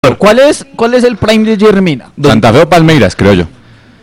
¿Cuál es el prime de Jerry Mina? Santa Fe o Palmeiras, creo yo.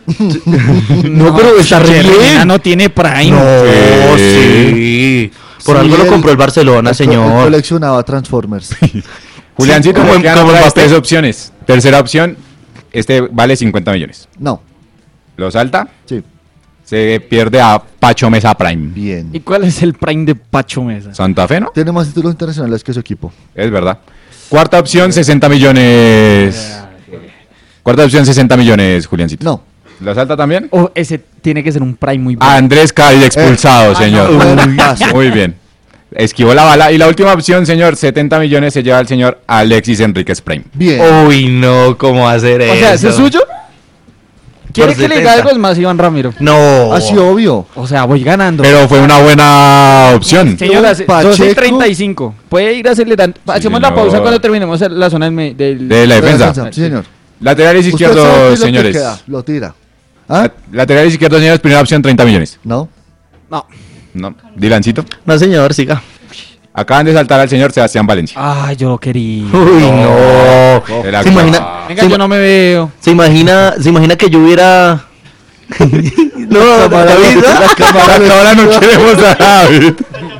No, pero está re Jerry Mina bien. no tiene prime. No, sí. Por Sí, algo lo él- compró el Barcelona, Él señor. coleccionaba Transformers. Juliancito, como me en- quedan como en otras Mbappé. 3 opciones. Tercera opción, este vale 50 millones. No, Lo salta, sí, se pierde a Pacho Mesa Prime. bien. ¿Y cuál es el prime de Pacho Mesa? Santa Fe, ¿no? Tiene más títulos internacionales que su equipo. Es verdad. Cuarta opción, 60 millones. Cuarta opción, 60 millones, Juliancito. No. ¿Lo salta también? Oh, ese tiene que ser un prime muy bueno. Andrés Cádiz expulsado, señor. Buen paso. Muy bien. Esquivó la bala. Y la última opción, señor, 70 millones se lleva el señor Alexis Enríquez Prime. Bien. Uy, no, ¿cómo va a hacer eso? O sea, ¿ese es suyo? ¿Quiere Por que le 70. diga algo más, Iván Ramiro? No. Así obvio. O sea, voy ganando. Pero fue una buena opción. Señor, hace Pacheco. 12:35. Puede ir acelerando. Hacemos la señor. pausa cuando terminemos la zona del... De la defensa. Sí, señor. Laterales Usted sabe qué izquierdos, es lo que señores. queda, lo tira. ¿Ah? Laterales izquierdos, señores, primera opción, 30 millones. No. No. No. Dilancito. No, señor, siga. Acaban de saltar al señor Sebastián Valencia. Ay, yo lo quería. Uy, no. El ¿Se imagina, actual. Venga, yo no me veo. se imagina que yo hubiera... No, David, Ahora no queremos a David.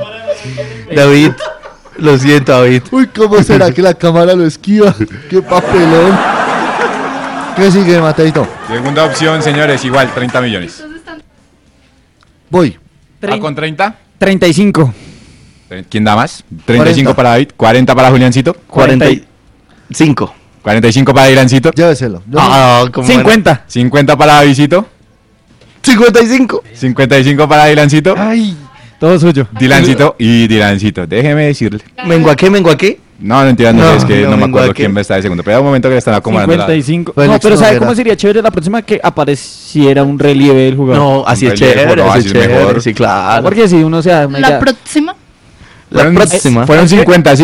David, lo siento, David. Uy, ¿cómo será que la cámara lo esquiva? ¡Qué papelón! ¿Qué sigue, Mateito? Segunda opción, señores, igual, 30 millones. Voy. ¿Con 30? 35. ¿Quién da más? 35 40. para David, 40 para Juliancito, 45. 45 para Dilancito, Lléveselo. Yo Ah, ¿cómo 50. 50 para Davidcito, 55. 55 para Dilancito, Ay, todo suyo. Dilancito y Dilancito. Déjeme decirle. ¿Menguaqué? No, no entiendo, No, es que no no me vengo acuerdo aquí. quién va a estar de segundo. Pero hay un momento que le están acomodando. 55. Félix No, pero ¿sabe Noguera. cómo sería chévere la próxima? Que apareciera un relieve del jugador. No, así es Un relieve, chévere, no, así así es es chévere. mejor. Sí, claro. Porque si uno se da... La próxima. La próxima. Fueron 50, sí.